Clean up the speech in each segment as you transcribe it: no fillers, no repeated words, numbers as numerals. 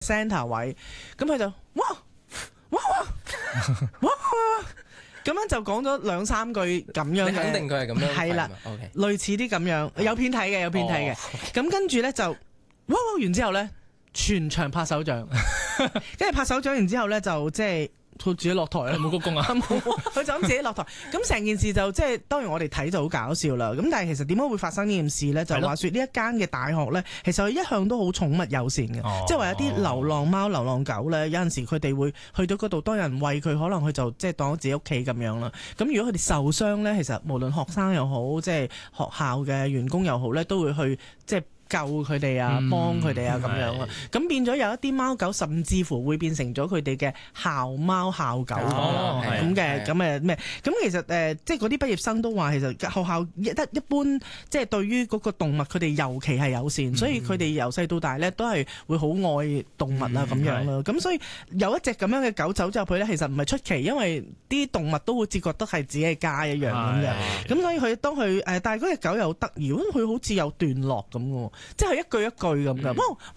centre 位，咁佢就哇哇哇哇咁樣就講咗2-3句咁樣嘅， 你肯定佢係咁樣係啦，類似啲咁樣，有片睇嘅，咁跟住咧就哇哇完之後咧，全場拍手掌，跟住拍手掌完之後咧就即係。佢自己落台啦， 冇鞠躬啊！ 佢就咁自己落台。咁成件事就即係當然我哋睇就好搞笑啦。咁但係其實點解會發生呢件事呢？就話說呢一間嘅大學呢，其實佢一向都好寵物友善嘅，即係話有啲流浪貓、流浪狗呢，有陣時佢哋會去到嗰度，當有人餵佢，可能佢就即係當咗自己屋企咁樣啦。咁如果佢哋受傷呢，其實無論學生又好，即係學校嘅員工又好呢，都會去即係救佢哋啊，幫佢哋啊咁樣啊，咁變咗有一啲貓狗甚至乎會變成咗佢哋嘅校貓校狗咁嘅咁咩？咁其實即係嗰啲畢業生都話，其實學校一般即係對於嗰個動物佢哋尤其係友善，所以佢哋由細到大咧都係會好愛動物啊咁樣咯。咁所以有一隻咁樣嘅狗走咗入去咧，其實唔係出奇，因為啲動物都會覺得係自己嘅家一樣咁樣。咁所以佢當佢但係嗰隻狗又得意，佢好似有段落咁嘅。即係一句一句咁噶，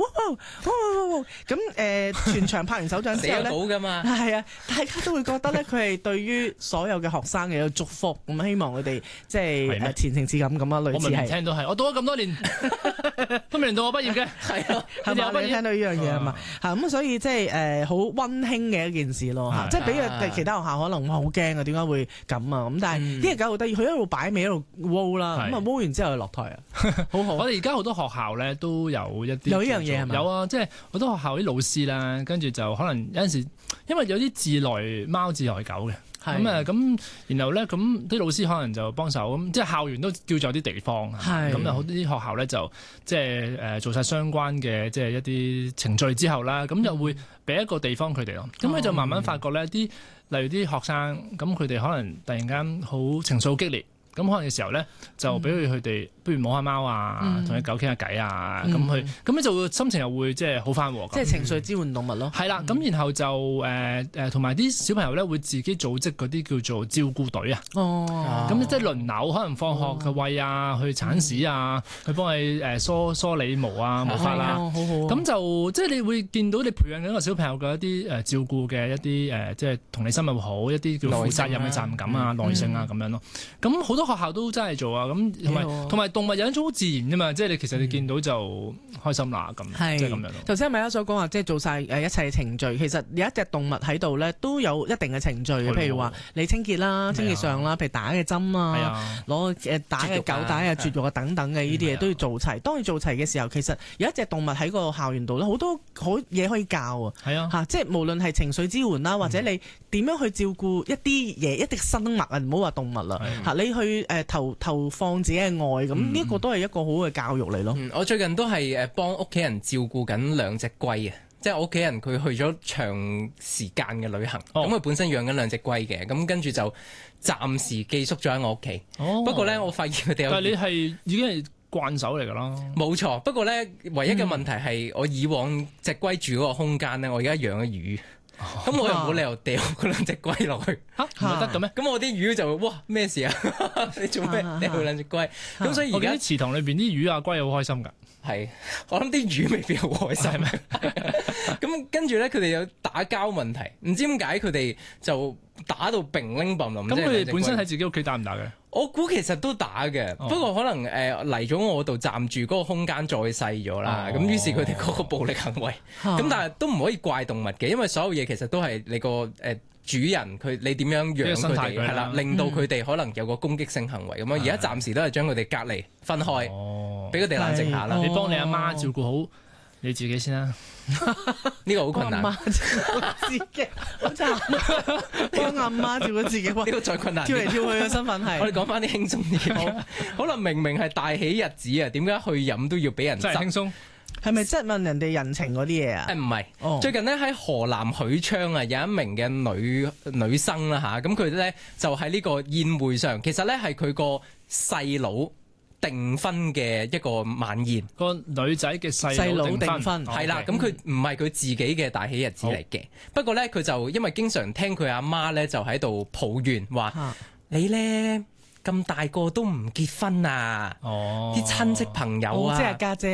咁全場拍完手掌之後咧，係啊，大家都會覺得咧，佢係對於所有嘅學生嘅一個祝福，咁希望佢哋即係前程似錦咁啊，類似係。 我聽到係，我讀咗咁多年，都未輪到我畢業嘅，係啊， 係嘛？你聽到呢樣嘢係嘛？嚇咁所以即係好溫馨嘅一件事咯嚇，即係比起其他學校可能好驚啊，點解會咁啊？咁但係呢隻狗好得意，佢一路擺尾一路汪啦，咁啊汪完之後就落台啊，好好。 我哋而家好多學校咧都有一啲有呢樣嘢係咪？ 有啊，即係好多學校啲老師啦，跟住就可能有陣時，因為有啲自來貓、自來狗嘅，咁然後咧，咁啲老師可能就幫手，咁即係校園都叫做有啲地方，咁有好啲學校咧就即係做晒相關嘅即係一啲程序之後啦，咁就會俾一個地方佢哋咯，咁佢就慢慢發覺咧，例如啲學生，咁佢哋可能突然間好情緒激烈。咁可能嘅時候咧，就俾佢哋不如摸下貓啊，同隻狗傾下偈啊，咁咧就會心情又會即係好翻喎。 即係情緒支援動物咯。 係啦，咁然後就同埋啲小朋友咧會自己組織嗰啲叫做照顧隊啊。咁即係輪流，可能放學嘅餵啊，去鏟屎啊，去幫佢梳理毛啊、毛髮啦。咁就即係你會見到你培養緊一個小朋友嘅一啲照顧嘅一啲即係同理心又好，一啲叫負責任嘅責任感啊、耐性啊咁樣咯。咁好多學校都真係做啊，咁同埋動物有一種好自然啫嘛，即係你其實你見到就開心啦，咁即係咁樣咯。 頭先米所講話，即係做晒一切程序，其實有一隻動物喺度咧，都有一定嘅程序嘅，譬如話你清潔啦、清潔上啦，譬如打嘅針啊，攞打嘅狗帶啊、絕育啊等等嘅呢啲嘢都要做齊。當你做齊嘅時候，其實有一隻動物喺個校園度咧，好多好嘢可以教啊。係啊，嚇，即係無論係情緒支援啦，或者你點樣去照顧一啲嘢、一啲生物啊，唔好話動物啦，嚇你去投放自己嘅愛，咁呢個都係一個好嘅教育嚟咯。 我最近都係幫屋企人照顧緊2隻龜啊，即係我屋企人佢去咗長時間嘅旅行，咁佢本身養緊2隻龜嘅，咁跟住就暫時寄宿咗喺我屋企。不過咧，我發現佢哋有， 但係你係已經係慣手嚟㗎啦。 冇錯，不過咧，唯一嘅問題係我以往隻龜住嗰個空間咧，我而家養咗魚。咁我又冇理由掉嗰2隻龜落去， 唔係得嘅咩？ 咁我啲魚就哇咩事啊？你做咩掉2隻龜？咁所以而家啲池塘裏邊啲魚啊龜好開心㗎。 係，我諗啲魚未必好開心。咁跟住咧，佢哋有打交問題，唔知點解佢哋就打到乒鈴乓啷。咁佢哋本身喺自己屋企打唔打嘅？ 我估其實都打嘅，不過可能嚟咗我度暫住嗰個空間再細咗啦，咁於是佢哋嗰個暴力行為，咁但係都唔可以怪動物嘅，因為所有嘢其實都係你個主人你點樣養佢哋係啦，令到佢哋可能有個攻擊性行為咁樣。而家暫時都係將佢哋隔離分開，俾佢哋冷靜下啦。 你幫你阿媽照顧好你自己先啦。 呢個好困難。 阿媽照顧自己，好慘。幫阿媽照顧自己，呢個再困難。 跳嚟跳去嘅身份係。 我哋講翻啲輕鬆啲。可能明明係大喜日子啊，點解去飲都要俾人？ 真係輕鬆。 係咪質問人哋人情嗰啲嘢啊？ 唔係，最近呢，喺河南許昌啊，有一名嘅女生啦嚇，咁佢咧就喺呢個宴會上，其實咧係佢個細佬訂婚嘅一個晚宴。個女仔嘅細佬訂婚， 係啦，咁佢唔係佢自己嘅大喜日子嚟嘅。不過咧，佢就因為經常聽佢阿媽咧就喺度抱怨話：你咧咁大個都唔結婚啊！啲親戚朋友啊， 即係家姐啊！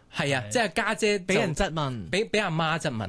係啊，即係家姐俾人質問， 俾阿媽質問。